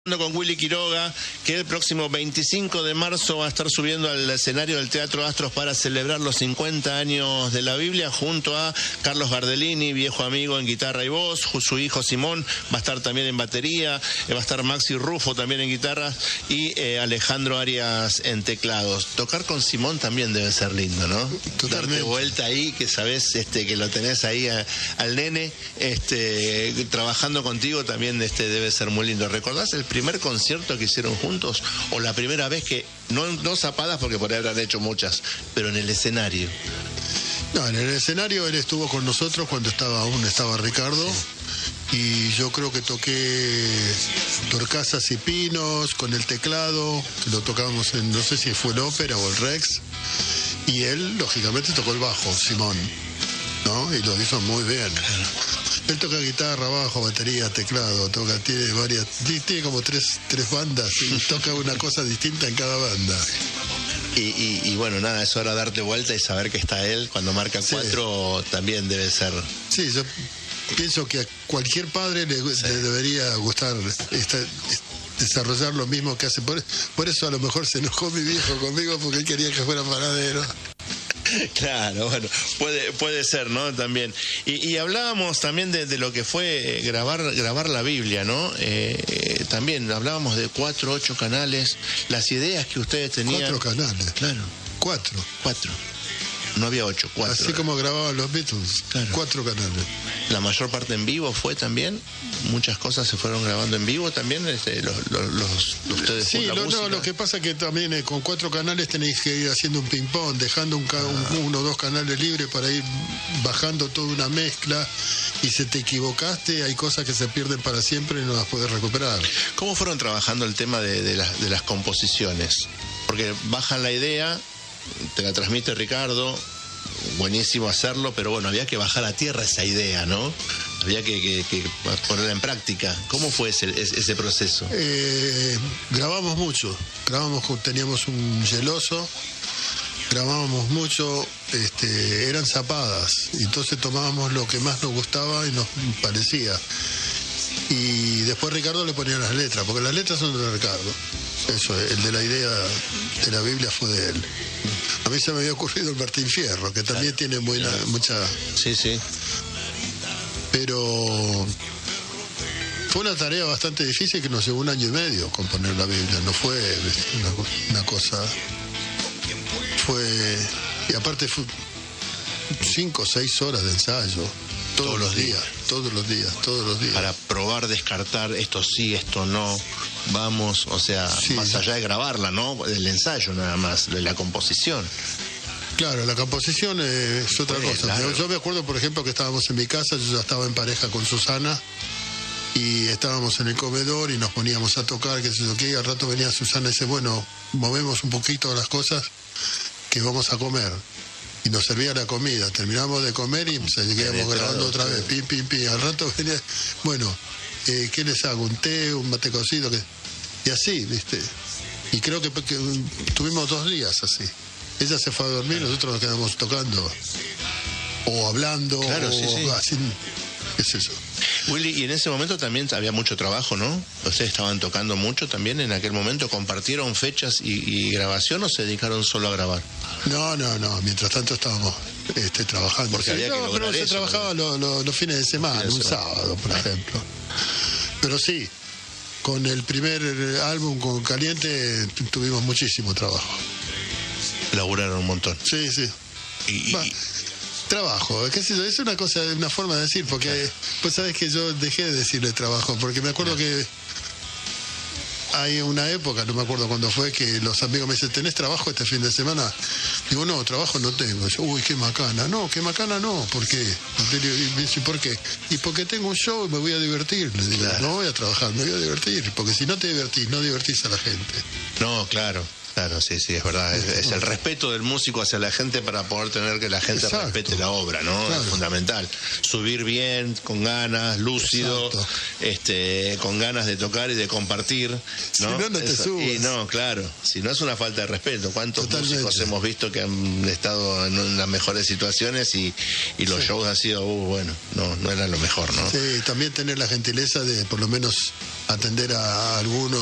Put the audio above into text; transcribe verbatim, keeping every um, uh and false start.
Con Willy Quiroga, que el próximo veinticinco de marzo va a estar subiendo al escenario del Teatro Astros para celebrar los cincuenta años de la Biblia, junto a Carlos Gardellini, viejo amigo, en guitarra y voz, su hijo Simón va a estar también en batería, va a estar Maxi Rufo también en guitarra y eh, Alejandro Arias en teclados. Tocar con Simón también debe ser lindo, ¿no? Totalmente. Darte vuelta ahí, que sabes este, que lo tenés ahí a, al nene este, trabajando contigo también este, debe ser muy lindo. ¿Recordás el primer concierto que hicieron juntos? ¿O la primera vez que, no, no zapadas porque por ahí habrán hecho muchas, pero en el escenario? No, en el escenario él estuvo con nosotros cuando estaba aún estaba Ricardo, sí. Y yo creo que toqué Torcasas y Pinos con el teclado, que lo tocábamos en, no sé si fue el Ópera o el Rex, y él lógicamente tocó el bajo, Simón, ¿no? Y lo hizo muy bien. Él toca guitarra, bajo, batería, teclado, toca, tiene varias, tiene como tres, tres bandas y toca una cosa distinta en cada banda. Y, y, y bueno, nada, es hora de darte vuelta y saber que está él cuando marca sí. cuatro también debe ser. Sí, yo pienso que a cualquier padre le, sí. le debería gustar esta, desarrollar lo mismo que hace. Por, por eso a lo mejor se enojó mi viejo conmigo porque él quería que fuera panadero. Claro, bueno, puede puede ser, ¿no? También. Y, y hablábamos también de, de lo que fue grabar grabar la Biblia, ¿no? Eh, eh, también hablábamos de cuatro, ocho canales, las ideas que ustedes tenían. Cuatro canales. Claro. Cuatro. Cuatro. No había ocho, cuatro. Así como grababan los Beatles, claro. Cuatro canales. La mayor parte en vivo fue también, muchas cosas se fueron grabando en vivo también, este, los, los, los ustedes. Sí, lo, no, lo que pasa es que también eh, con cuatro canales tenéis que ir haciendo un ping pong, dejando un, ah. un, uno o dos canales libres para ir bajando toda una mezcla, y si te equivocaste hay cosas que se pierden para siempre y no las puedes recuperar. ¿Cómo fueron trabajando el tema de, de, las, de las composiciones? Porque bajan la idea, te la transmite Ricardo, buenísimo hacerlo, pero bueno, había que bajar a tierra esa idea, ¿no? Había que, que, que ponerla en práctica. ¿Cómo fue ese, ese proceso? Eh, grabamos mucho, grabamos, teníamos un geloso, grabábamos mucho, este, eran zapadas, entonces tomábamos lo que más nos gustaba y nos parecía. Y después Ricardo le ponía las letras, porque las letras son de Ricardo. Eso, el de la idea de la Biblia fue de él. A mí se me había ocurrido el Martín Fierro, que también claro, tiene buena, claro. mucha... Sí, sí. Pero fue una tarea bastante difícil que nos llevó un año y medio componer la Biblia. No fue una, una cosa... Fue... Y aparte fue cinco o seis horas de ensayo. Todos, todos los días, días, todos los días, todos los días. Para probar, descartar, esto sí, esto no, vamos, o sea, sí, más allá de grabarla, ¿no? Del ensayo nada más, de la composición. Claro, la composición eh, es otra pues, cosa. Claro. Yo me acuerdo, por ejemplo, que estábamos en mi casa, yo ya estaba en pareja con Susana, y estábamos en el comedor y nos poníamos a tocar, que sé yo qué, y al rato venía Susana y dice, bueno, movemos un poquito las cosas, que vamos a comer. Y nos servía la comida, terminamos de comer y seguíamos grabando otra vez, pim, pim, pim. Al rato venía, bueno, eh, ¿qué les hago? ¿Un té, un mate cocido? ¿Qué? Y así, ¿viste? Y creo que, que tuvimos dos días así. Ella se fue a dormir, claro. Nosotros nos quedamos tocando, o hablando, claro, o sí, sí. así, ¿qué es eso? Willy, y en ese momento también había mucho trabajo, ¿no? Ustedes estaban tocando mucho también en aquel momento, ¿compartieron fechas y, y grabación o se dedicaron solo a grabar? No, no, no, mientras tanto estábamos este, trabajando. Porque sí, había no, que lograr pero se eso, trabajaba ¿no? lo, lo, los fines de semana, fines de un semana. sábado, por ejemplo. Pero sí, con el primer álbum, con Caliente, tuvimos muchísimo trabajo. Laburaron un montón. Sí, sí. Y... Va, trabajo, qué sé yo, es una cosa, una forma de decir, porque claro. Pues sabes que yo dejé de decirle trabajo, porque me acuerdo claro. que hay una época, no me acuerdo cuándo fue, que los amigos me dicen, ¿tenés trabajo este fin de semana? Digo, no, trabajo no tengo. Yo, uy, qué macana. No, qué macana no, ¿por qué? Y me dice, ¿por qué? Y porque tengo un show y me voy a divertir. Le digo, claro. No voy a trabajar, me voy a divertir, porque si no te divertís, no divertís a la gente. No, claro. Claro, sí, sí, es verdad. Es, es el respeto del músico hacia la gente para poder tener que la gente Exacto. respete la obra, ¿no? Claro. Es fundamental. Subir bien, con ganas, lúcido, Exacto. este, con ganas de tocar y de compartir, ¿no? Si no, no te Eso- subas. Y no, claro, si no es una falta de respeto. ¿Cuántos Totalmente. músicos hemos visto que han estado en las mejores situaciones y, y los Sí. shows han sido, uh, bueno, no, no eran lo mejor, ¿no? Sí, también tener la gentileza de por lo menos atender a algunos